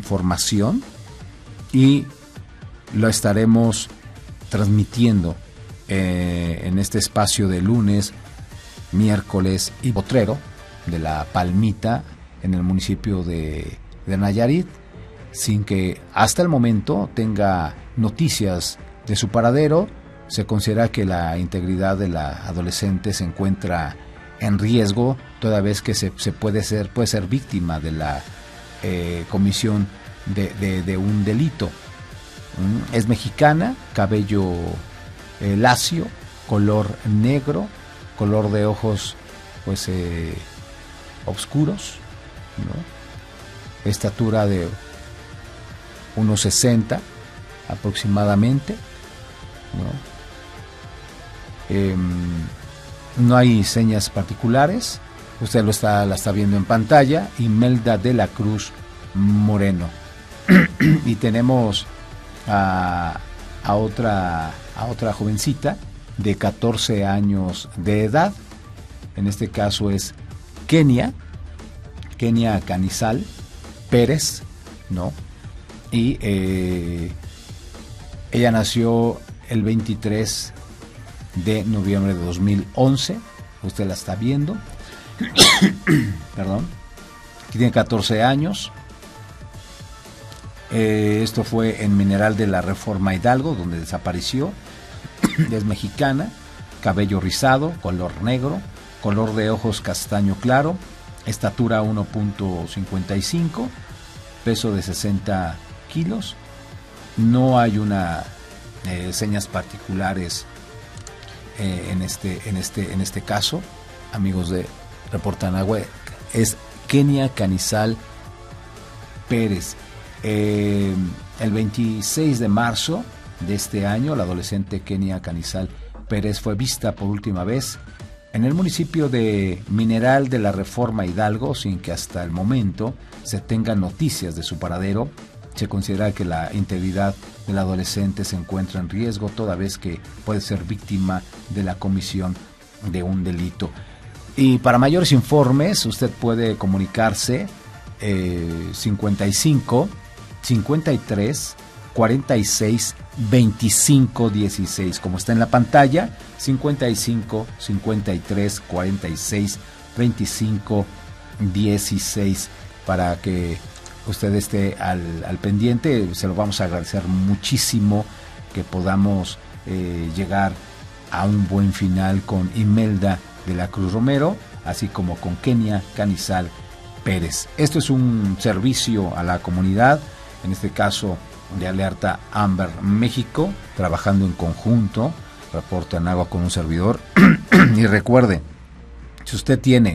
información y lo estaremos transmitiendo en este espacio de lunes, miércoles y potrero de La Palmita en el municipio de Nayarit, sin que hasta el momento tenga noticias de su paradero. Se considera que la integridad de la adolescente se encuentra en riesgo, toda vez que puede ser víctima de la comisión de un delito. Es mexicana, cabello lacio, color negro, color de ojos pues oscuros, ¿no? Estatura de unos 60 aproximadamente, ¿no? No hay señas particulares. Usted la está viendo en pantalla. Imelda de la Cruz Moreno. Y tenemos a otra jovencita de 14 años de edad. En este caso es Kenia Canizal Pérez, ¿no? Y ella nació el 23 de noviembre de 2011. Usted la está viendo. Perdón. Tiene 14 años. Esto fue en Mineral de la Reforma Hidalgo, donde desapareció. Es mexicana, cabello rizado, color negro, color de ojos castaño claro, estatura 1.55, peso de 60 kilos. No hay señas particulares en este caso, amigos de Reportanagua. Es Kenia Canizal Pérez. El 26 de marzo de este año, la adolescente Kenia Canizal Pérez fue vista por última vez en el municipio de Mineral de la Reforma Hidalgo, sin que hasta el momento se tengan noticias de su paradero. Se considera que la integridad del adolescente se encuentra en riesgo, toda vez que puede ser víctima de la comisión de un delito. Y para mayores informes, usted puede comunicarse 55 53 46 25 16, como está en la pantalla. 55 53 46 25 16, para que usted esté al pendiente. Se lo vamos a agradecer muchísimo, que podamos llegar a un buen final con Imelda de la Cruz Romero, así como con Kenia Canizal Pérez. Esto es un servicio a la comunidad, en este caso de Alerta Amber México, trabajando en conjunto, Reportanagua con un servidor. Y recuerde, si usted tiene